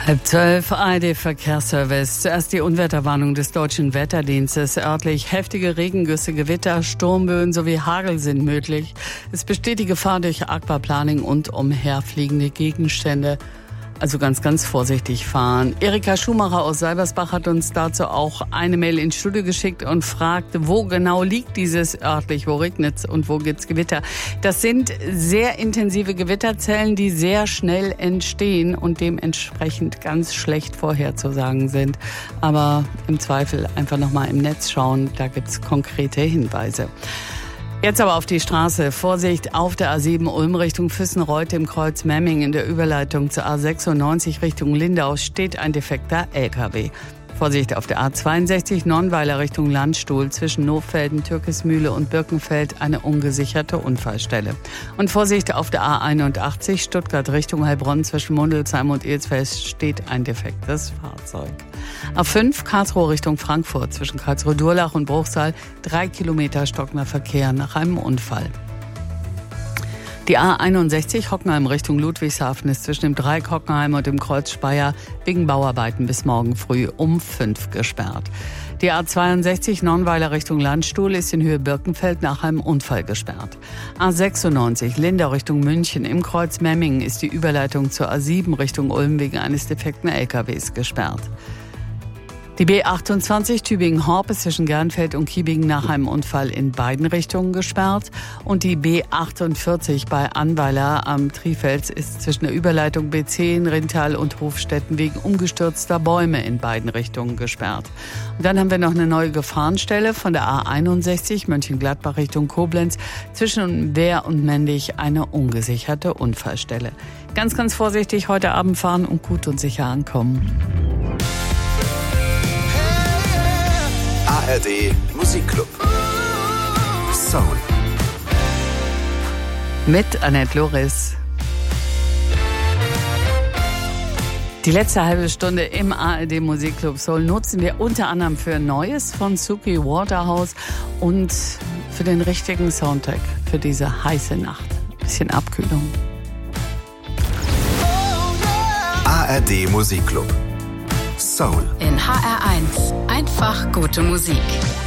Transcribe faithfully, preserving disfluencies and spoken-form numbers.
Halb zwölf, A R D-Verkehrsservice. Zuerst die Unwetterwarnung des Deutschen Wetterdienstes. Örtlich heftige Regengüsse, Gewitter, Sturmböen sowie Hagel sind möglich. Es besteht die Gefahr durch Aquaplaning und umherfliegende Gegenstände. Also ganz, ganz vorsichtig fahren. Erika Schumacher aus Seibersbach hat uns dazu auch eine Mail ins Studio geschickt und fragt, wo genau liegt dieses örtlich, wo regnet's und wo gibt's Gewitter? Das sind sehr intensive Gewitterzellen, die sehr schnell entstehen und dementsprechend ganz schlecht vorherzusagen sind. Aber im Zweifel einfach nochmal im Netz schauen, da gibt's konkrete Hinweise. Jetzt aber auf die Straße. Vorsicht auf der A sieben Ulm Richtung Füssenreuth im Kreuz Memming. In der Überleitung zur A sechsundneunzig Richtung Lindau steht ein defekter L K W. Vorsicht auf der A zweiundsechzig Nonnweiler Richtung Landstuhl zwischen Nohfelden, Türkismühle und Birkenfeld eine ungesicherte Unfallstelle. Und Vorsicht auf der A einundachtzig Stuttgart Richtung Heilbronn zwischen Mundelsheim und Ilsfest steht ein defektes Fahrzeug. A fünf Karlsruhe Richtung Frankfurt zwischen Karlsruhe-Durlach und Bruchsal drei Kilometer stockender Verkehr nach einem Unfall. Die A einundsechzig Hockenheim Richtung Ludwigshafen ist zwischen dem Dreieck Hockenheim und dem Kreuz Speyer wegen Bauarbeiten bis morgen früh um fünf gesperrt. Die A zweiundsechzig Nonnweiler Richtung Landstuhl ist in Höhe Birkenfeld nach einem Unfall gesperrt. A sechsundneunzig Lindau Richtung München im Kreuz Memmingen ist die Überleitung zur A sieben Richtung Ulm wegen eines defekten L K Ws gesperrt. Die B achtundzwanzig Tübingen-Horb ist zwischen Gernfeld und Kiebingen nach einem Unfall in beiden Richtungen gesperrt. Und die B achtundvierzig bei Annweiler am Trifels ist zwischen der Überleitung B zehn, Rintal und Hofstetten wegen umgestürzter Bäume in beiden Richtungen gesperrt. Und dann haben wir noch eine neue Gefahrenstelle von der A einundsechzig Mönchengladbach Richtung Koblenz zwischen Wehr und Mendig eine ungesicherte Unfallstelle. Ganz, ganz vorsichtig heute Abend fahren und gut und sicher ankommen. A R D Musikclub Soul mit Annette Loris. Die letzte halbe Stunde im A R D Musikclub Soul nutzen wir unter anderem für Neues von Suki Waterhouse und für den richtigen Soundtrack für diese heiße Nacht. Ein bisschen Abkühlung. A R D Musikclub Soul in H R eins. Einfach gute Musik.